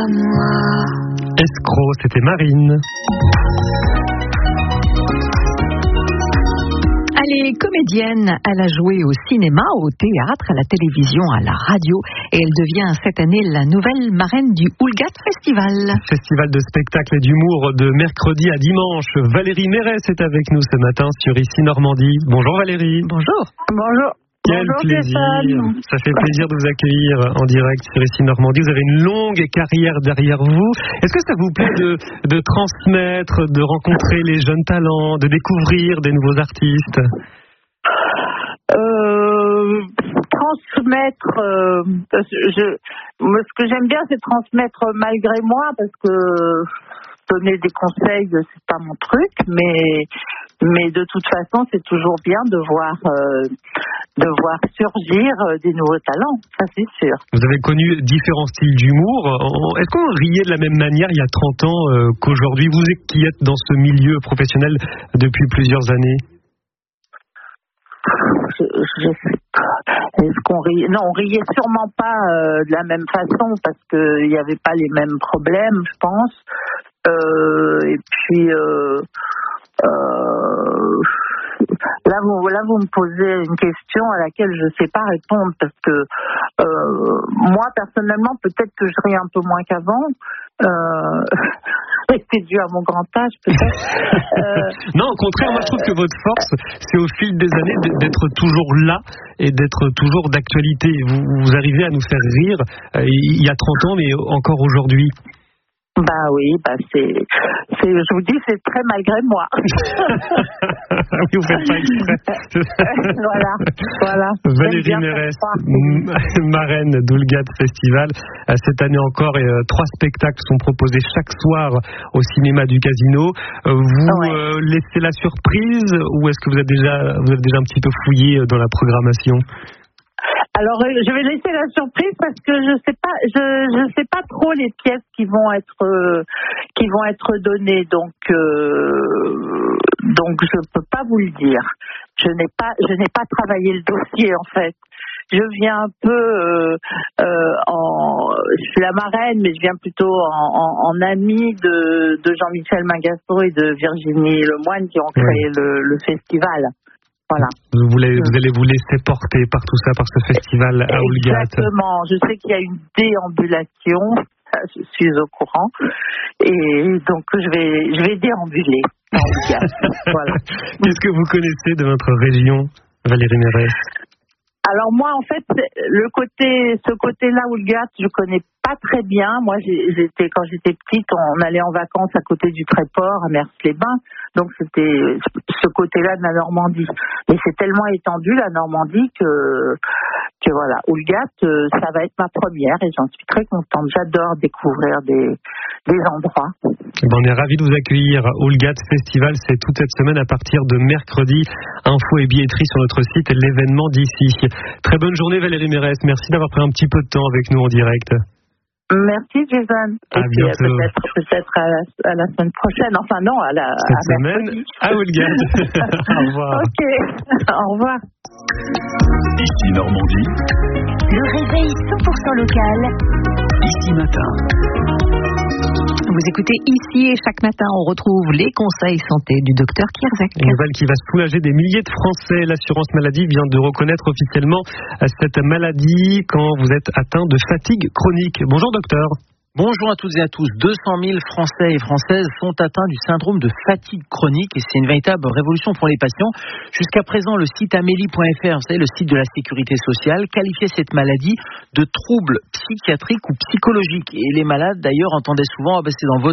Escroc, c'était Marine. Elle est comédienne, elle a joué au cinéma, au théâtre, à la télévision, à la radio et elle devient cette année la nouvelle marraine du Houlgat Festival. Festival de spectacle et d'humour de mercredi à dimanche. Valérie Mérès est avec nous ce matin sur Ici Normandie. Bonjour Valérie. Bonjour. Bonjour. Quel plaisir. Ça fait plaisir de vous accueillir en direct sur Ici Normandie. Vous avez une longue carrière derrière vous. Est-ce que ça vous plaît de transmettre, de rencontrer les jeunes talents, de découvrir des nouveaux artistes ? Transmettre, ce que j'aime bien, c'est transmettre malgré moi, parce que donner des conseils, c'est pas mon truc, mais de toute façon, c'est toujours bien de voir surgir des nouveaux talents, ça c'est sûr. Vous avez connu différents styles d'humour. Est-ce qu'on riait de la même manière il y a 30 ans qu'aujourd'hui, vous qui êtes dans ce milieu professionnel depuis plusieurs années? Je sais pas. Est-ce qu'on riait? Non, on riait sûrement pas de la même façon, parce qu'il n'y avait pas les mêmes problèmes, je pense. Et puis là vous me posez une question à laquelle je ne sais pas répondre, parce que moi personnellement, peut-être que je ris un peu moins qu'avant. C'est dû à mon grand âge, peut-être. Non, au contraire, moi je trouve que votre force, c'est au fil des années d'être toujours là et d'être toujours d'actualité. Vous arrivez à nous faire rire il y a 30 ans, mais encore aujourd'hui. Bah oui, je vous dis, c'est très malgré moi. Oui, vous faites pas exprès. Voilà. Valérie Mérès, marraine d'Houlgat Festival. Cette année encore, 3 spectacles sont proposés chaque soir au cinéma du Casino. Vous laissez la surprise, ou est-ce que vous avez déjà un petit peu fouillé dans la programmation? Alors, je vais laisser la surprise, parce que je sais pas trop les pièces qui vont être données, donc je peux pas vous le dire. Je n'ai pas travaillé le dossier, en fait. Je viens un peu je suis la marraine, mais je viens plutôt en amie de Jean-Michel Magasso et de Virginie Lemoine, qui ont créé le festival. Voilà. Vous allez vous laisser porter par tout ça, par ce festival à Houlgat. Exactement. Je sais qu'il y a une déambulation, je suis au courant, et donc je vais déambuler à Houlgat. Voilà. Qu'est-ce que vous connaissez de votre région, Valérie Mérès? Alors moi, en fait, ce côté-là, Houlgat, je connais pas très bien. Moi, quand j'étais petite, on allait en vacances à côté du Tréport, à Mers-les-Bains. Donc c'était ce côté-là de la Normandie. Mais c'est tellement étendu, la Normandie, que voilà, Houlgat, ça va être ma première, et j'en suis très contente. J'adore découvrir des endroits. On est ravis de vous accueillir. Houlgat Festival, c'est toute cette semaine à partir de mercredi. Infos et billetterie sur notre site, l'événement d'ici. Très bonne journée Valérie Mérès. Merci d'avoir pris un petit peu de temps avec nous en direct. Merci Jason. À bientôt. Peut-être à la semaine prochaine. Enfin non, cette semaine à Houlgat. Au revoir. Ok. Au revoir. Ici Normandie. Le réveil 100% local. Ici Matin. Vous écoutez Ici, et chaque matin on retrouve les conseils santé du docteur Kierzek. Une nouvelle qui va soulager des milliers de Français. L'assurance maladie vient de reconnaître officiellement cette maladie quand vous êtes atteint de fatigue chronique. Bonjour docteur. Bonjour à toutes et à tous. 200 000 Français et Françaises sont atteints du syndrome de fatigue chronique, et c'est une véritable révolution pour les patients. Jusqu'à présent, le site amélie.fr, vous savez, le site de la sécurité sociale, qualifiait cette maladie de trouble psychiatrique ou psychologique. Et les malades, d'ailleurs, entendaient souvent « c'est dans votre tête ».